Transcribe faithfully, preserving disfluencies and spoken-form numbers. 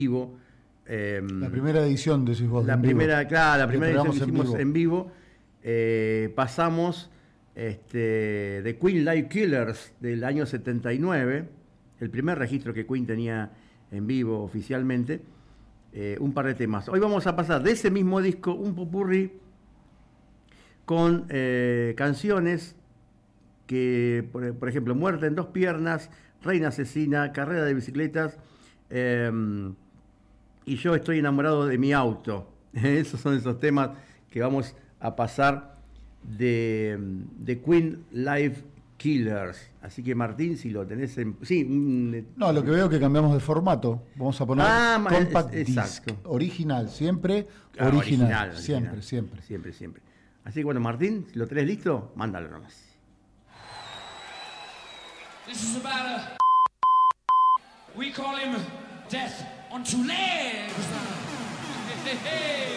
vivo. Eh, la primera edición de Sus Voz. La primera, vivo. Claro, la primera edición que hicimos en vivo. En vivo eh, pasamos este, de Queen Live Killers del año setenta y nueve, el primer registro que Queen tenía en vivo oficialmente, eh, un par de temas. Hoy vamos a pasar de ese mismo disco un popurrí con eh, canciones que, por, por ejemplo, Muerte en dos piernas, Reina asesina, Carrera de bicicletas, eh, y Yo estoy enamorado de mi auto. Esos son esos temas que vamos a pasar de, de Queen Live Killers. Así que, Martín, si lo tenés en... Sí, un, no, lo que veo es que cambiamos de formato. Vamos a poner ah, compact es, disc. Original, siempre ah, original. original. Siempre, original. siempre. Siempre, siempre. Así que, bueno, Martín, si lo tenés listo, mándalo nomás. This is about a... We call him Death on Two Legs. Hey, hey, hey.